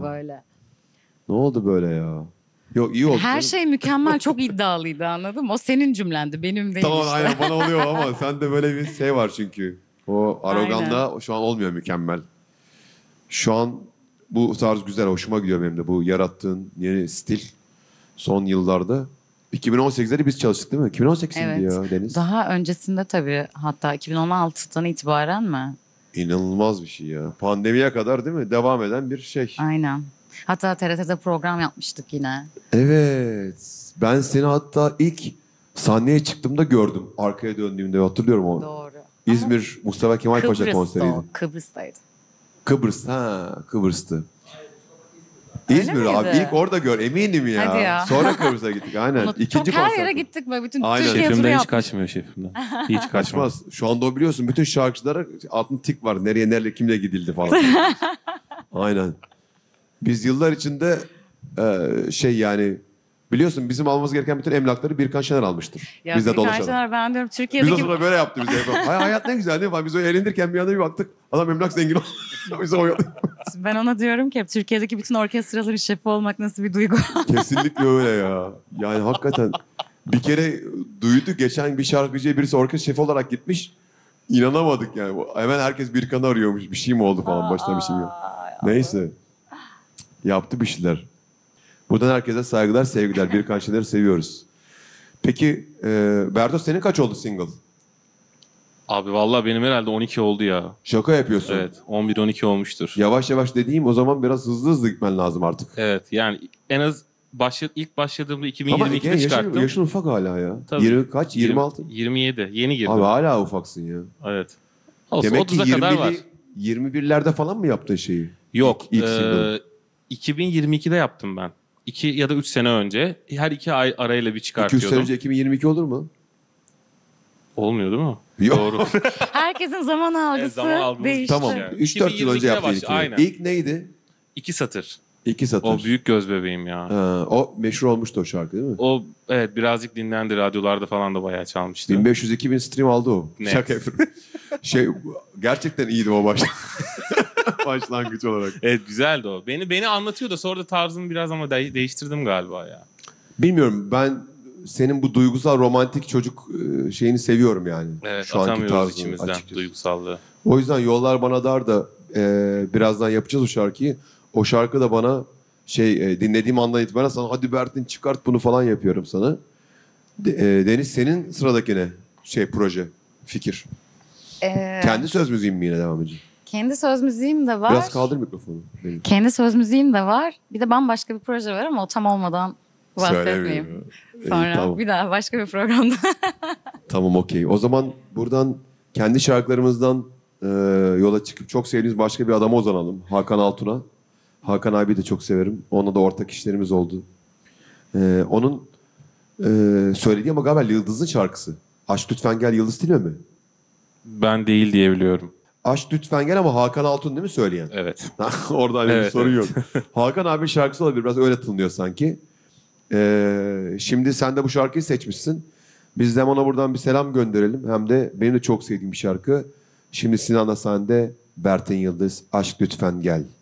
oldu böyle. Ne oldu böyle ya? Yok iyi oldu. Her canım. şey mükemmel, çok iddialıydı, anladın mı? O senin cümlendi, benim değil Tamam işte. aynen bana oluyor ama sende böyle bir şey var çünkü. O aroganda şu an olmuyor mükemmel. Şu an bu tarz güzel, hoşuma gidiyor benim de bu yarattığın yeni stil son yıllarda. 2018'de de biz çalıştık değil mi? 2018 miydi Evet. ya Deniz? Daha öncesinde tabii, hatta 2016'dan itibaren mi? İnanılmaz bir şey ya. Pandemiye kadar değil mi? Devam eden bir şey. Aynen. Hatta TRT'de program yapmıştık yine. Evet. Ben seni hatta ilk sahneye çıktığımda gördüm. Arkaya döndüğümde hatırlıyorum onu. Doğru. İzmir Mustafa Kemal Paşa Kıbrıs'ta konseriydi. o. Kıbrıs'taydı. Kıbrıs, ha Kıbrıs'tı. Öyle İzmir abi miydi? ilk orada gör eminim ya. Hadi ya. Sonra Kıbrıs'a gittik aynen. Unuttum. İkinci Çok her konser. yere gittik böyle, bütün Aynen. Türkiye turu Şefimden hiç yaptık. kaçmıyor şefimden. Hiç kaçmaz. Kaçmaz. Şu anda o biliyorsun bütün şarkıcılara altın tik var. Nereye kimle gidildi falan. Aynen. Biz yıllar içinde yani biliyorsun bizim almamız gereken bütün emlakları Birkan Şener almıştır. Ya Biz de Birkan dolaşalım. Şener, ben diyorum Biz Türkiye'deki... o sırada böyle yaptı bize. Hayat ne güzel değil mi? Biz öyle eğlenirken bir anda bir baktık. Adam emlak zengin oldu. Bize Ben ona diyorum ki hep, Türkiye'deki bütün orkestraların şefi olmak nasıl bir duygu? Kesinlikle öyle ya. Yani hakikaten bir kere duyduk. Geçen bir şarkıcıya birisi orkestra şefi olarak gitmiş. İnanamadık yani. Hemen herkes Birkan'ı arıyormuş. Bir şey mi oldu falan. Başına bir şey mi? Neyse. Yaptı bir şeyler. Buradan herkese saygılar, sevgiler. Birkan Şener'i seviyoruz. Peki Bertos senin kaç oldu single? Abi vallahi benim herhalde 12 oldu ya. Şaka yapıyorsun. Evet 11-12 olmuştur. Yavaş yavaş dediğim o zaman biraz hızlı hızlı gitmen lazım artık. Evet yani en az ilk başladığımda Ama 2022'de çıkarttım. yaşın ufak hala ya. Tabii. 20 kaç? 26? 27. Yeni girdim. Abi hala ufaksın ya. Evet. Olsun, Demek ki 30'a kadar var. 21'lerde falan mı yaptın şeyi? Yok. İlk single. 2022'de yaptım ben. 2 ya da 3 sene önce. Her 2 ay arayla bir 200 çıkartıyordum. sene önce 2022 olur mu? Olmuyor değil mi? Yok. Doğru. Herkesin zaman algısı zaman algımız değişti. Tamam. Yani 3-4 yıl önce 2022'de yaptın başladı, ilk. aynen. İlk neydi? 2 satır. 2 satır. O büyük göz bebeğim ya. Ha, o meşhur olmuştu o şarkı değil mi? O evet birazcık dinlendi. Radyolarda falan da bayağı çalmıştı. 1500-2000 stream aldı o. Net. Şaka yapıyorum. gerçekten iyiydi o başlangıç olarak. Evet güzeldi o. Beni anlatıyordu. Sonra da tarzımı biraz ama değiştirdim galiba ya. Bilmiyorum ben senin bu duygusal romantik çocuk şeyini seviyorum yani. Evet Şu anki atamıyoruz tarzını içimizden açıkçası. duygusallığı. O yüzden Yollar Bana Dar da birazdan yapacağız o şarkıyı. O şarkı da bana dinlediğim andan itibaren sana hadi Bertin çıkart bunu falan yapıyorum sana. Deniz senin sıradaki ne? Proje, fikir. Kendi söz müziğin mi yine devam edecek? Kendi söz müziğim de var. Biraz kaldır mikrofonu. Benim. Kendi söz müziğim de var. Bir de bambaşka bir proje var ama o tam olmadan bahsetmeyeyim. Söylemiyorum. Sonra tamam. bir daha başka bir programda. Tamam okey. O zaman buradan kendi şarkılarımızdan yola çıkıp çok sevdiğimiz başka bir adama uzanalım. Hakan Altun'a. Hakan abi de çok severim. Onunla da ortak işlerimiz oldu. Onun söylediği ama galiba Yıldız'ın şarkısı. Aşk Lütfen Gel Yıldız değil mi? Ben değil diye biliyorum. Aşk Lütfen Gel ama Hakan Altun değil mi söyleyen? Evet. Orada hani bir Evet, sorun evet. yok. Hakan abi şarkısı olabilir. Biraz öyle tınlıyor sanki. Şimdi sen de bu şarkıyı seçmişsin. Biz de ona buradan bir selam gönderelim. Hem de benim de çok sevdiğim bir şarkı. Şimdi Sinan'la sende Bertin Yıldız Aşk Lütfen Gel.